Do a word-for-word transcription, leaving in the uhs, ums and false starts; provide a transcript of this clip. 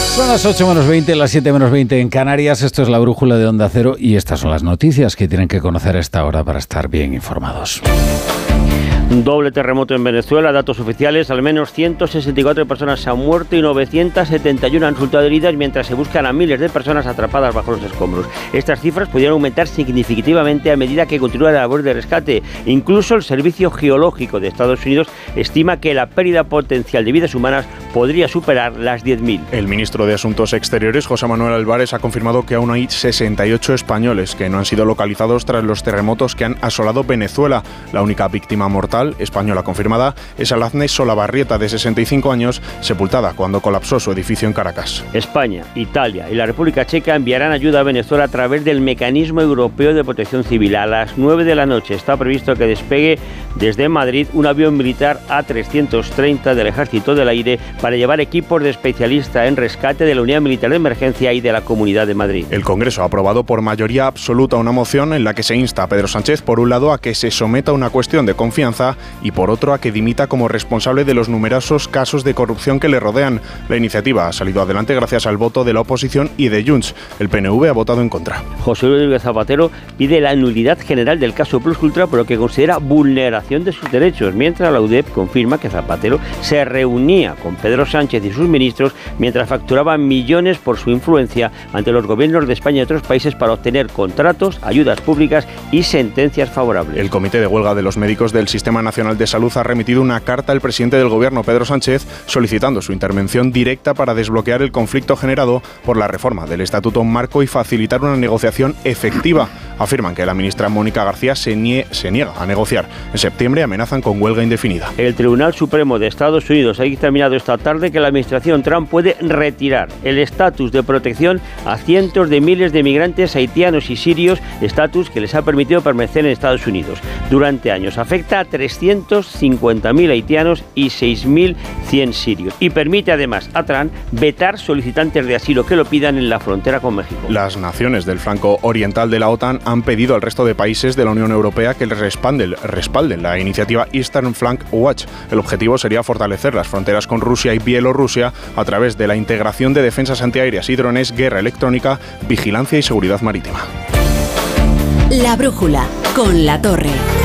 Son las ocho menos veinte, las siete menos veinte en Canarias. Esto es la brújula de Onda Cero y estas son las noticias que tienen que conocer a esta hora para estar bien informados. Un doble terremoto en Venezuela, datos oficiales, al menos ciento sesenta y cuatro personas han muerto y novecientas setenta y uno han resultado heridas mientras se buscan a miles de personas atrapadas bajo los escombros. Estas cifras podrían aumentar significativamente a medida que continúa la labor de rescate. Incluso el Servicio Geológico de Estados Unidos estima que la pérdida potencial de vidas humanas podría superar las diez mil. El ministro de Asuntos Exteriores, José Manuel Álvarez, ha confirmado que aún hay sesenta y ocho españoles que no han sido localizados tras los terremotos que han asolado Venezuela. La única víctima mortal española confirmada es Alazne Solabarrieta, de sesenta y cinco años, sepultada cuando colapsó su edificio en Caracas. España, Italia y la República Checa enviarán ayuda a Venezuela a través del Mecanismo Europeo de Protección Civil. A las nueve de la noche está previsto que despegue desde Madrid un avión militar A trescientos treinta del Ejército del Aire para llevar equipos de especialistas en rescate de la Unidad Militar de Emergencia y de la Comunidad de Madrid. El Congreso ha aprobado por mayoría absoluta una moción en la que se insta a Pedro Sánchez, por un lado, a que se someta a una cuestión de confianza y por otro a que dimita como responsable de los numerosos casos de corrupción que le rodean. La iniciativa ha salido adelante gracias al voto de la oposición y de Junts. El P N V ha votado en contra. José Rodríguez Zapatero pide la nulidad general del caso Pluscultra por lo que considera vulneración de sus derechos, mientras la U D E P confirma que Zapatero se reunía con Pedro Sánchez y sus ministros mientras facturaban millones por su influencia ante los gobiernos de España y otros países para obtener contratos, ayudas públicas y sentencias favorables. El Comité de Huelga de los Médicos del Sistema Nacional de Salud ha remitido una carta al presidente del Gobierno, Pedro Sánchez, solicitando su intervención directa para desbloquear el conflicto generado por la reforma del Estatuto Marco y facilitar una negociación efectiva. Afirman que la ministra Mónica García se, nie- se niega a negociar. En septiembre amenazan con huelga indefinida. El Tribunal Supremo de Estados Unidos ha dictaminado esta tarde que la administración Trump puede retirar el estatus de protección a cientos de miles de migrantes haitianos y sirios, estatus que les ha permitido permanecer en Estados Unidos durante años. Afecta a trescientos cincuenta mil haitianos y seis mil cien sirios y permite además a Trump vetar solicitantes de asilo que lo pidan en la frontera con México. Las naciones del flanco oriental de la OTAN han pedido al resto de países de la Unión Europea que les respalden, respalden la iniciativa Eastern Flank Watch. El objetivo sería fortalecer las fronteras con Rusia y Bielorrusia a través de la integración de defensas antiaéreas y drones, guerra electrónica, vigilancia y seguridad marítima. La brújula con La Torre.